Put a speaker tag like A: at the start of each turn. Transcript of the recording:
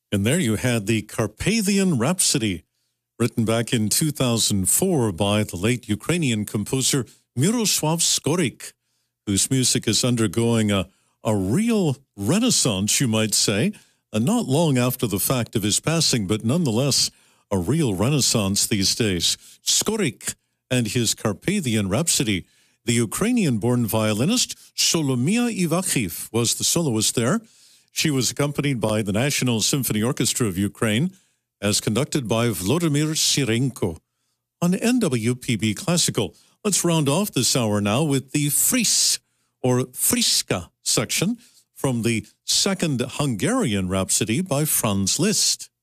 A: And there you had the Carpathian Rhapsody, written back in 2004 by the late Ukrainian composer Miroslav Skorik, whose music is undergoing a real renaissance, you might say, not long after the fact of his passing, but nonetheless a real renaissance these days. Skorik and his Carpathian Rhapsody. The Ukrainian-born violinist Sholomia Ivakhiv was the soloist there. She was accompanied by the National Symphony Orchestra of Ukraine, as conducted by Vladimir Sirenko on NWPB Classical. Let's round off this hour now with the Fris, or Friska section from the second Hungarian Rhapsody by Franz Liszt.